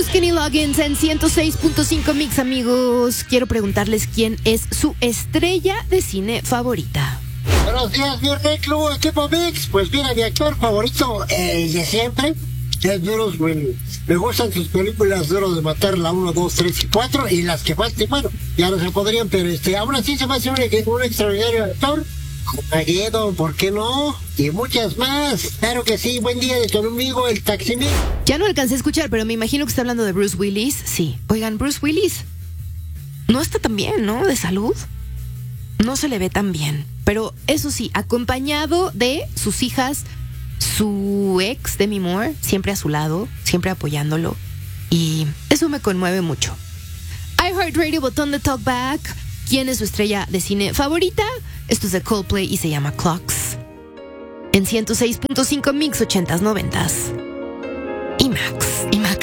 Kenny Loggins en 106.5 Mix, amigos. Quiero preguntarles quién es su estrella de cine favorita. Buenos días, mi Club, equipo Mix. Pues mira, mi actor favorito de siempre es Bruce Willis. Me gustan sus películas Duro de Matar, la 1, 2, 3 y 4, y las que falten, bueno, ya no se podrían, pero aún así se me hace un extraordinario actor. Armageddon, ¿por qué no? Y muchas más. Claro que sí. Buen día de tu amigo, el Taximí. Ya no alcancé a escuchar, pero me imagino que está hablando de Bruce Willis. Sí. Oigan, Bruce Willis no está tan bien, ¿no? De salud. No se le ve tan bien. Pero eso sí, acompañado de sus hijas, su ex, Demi Moore, siempre a su lado, siempre apoyándolo. Y eso me conmueve mucho. iHeartRadio, botón de Talkback. ¿Quién es su estrella de cine favorita? Esto es de Coldplay y se llama Clocks. En 106.5 Mix 80s, 90s. Y Max.